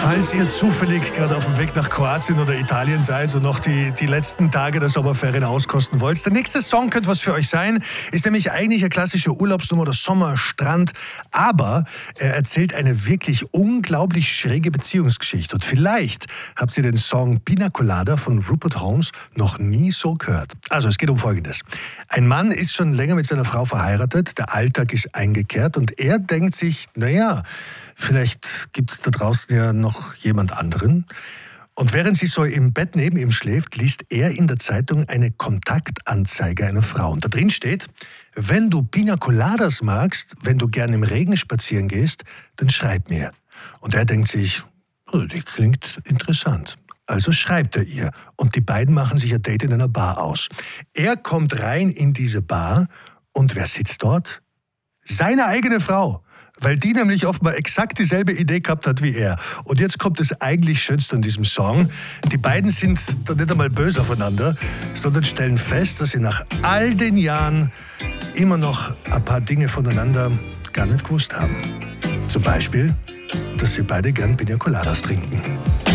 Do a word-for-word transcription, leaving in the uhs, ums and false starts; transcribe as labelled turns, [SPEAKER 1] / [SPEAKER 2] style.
[SPEAKER 1] Falls ihr zufällig gerade auf dem Weg nach Kroatien oder Italien seid und noch die, die letzten Tage der Sommerferien auskosten wollt, der nächste Song könnte was für euch sein, ist nämlich eigentlich eine klassische Urlaubsnummer oder Sommerstrand, aber er erzählt eine wirklich unglaublich schräge Beziehungsgeschichte. Und vielleicht habt ihr den Song Pina Colada von Rupert Holmes noch nie so gehört. Also es geht um Folgendes. Ein Mann ist schon länger mit seiner Frau verheiratet, der Alltag ist eingekehrt und er denkt sich, naja, vielleicht gibt es da draußen ja noch jemand anderen. Und während sie so im Bett neben ihm schläft, liest er in der Zeitung eine Kontaktanzeige einer Frau. Und da drin steht, wenn du Pina Coladas magst, wenn du gern im Regen spazieren gehst, dann schreib mir. Und er denkt sich, oh, die klingt interessant. Also schreibt er ihr. Und die beiden machen sich ein Date in einer Bar aus. Er kommt rein in diese Bar und wer sitzt dort? Seine eigene Frau. Weil die nämlich offenbar exakt dieselbe Idee gehabt hat wie er. Und jetzt kommt das eigentlich Schönste an diesem Song. Die beiden sind da nicht einmal böse aufeinander, sondern stellen fest, dass sie nach all den Jahren immer noch ein paar Dinge voneinander gar nicht gewusst haben. Zum Beispiel, dass sie beide gern Pina Coladas trinken.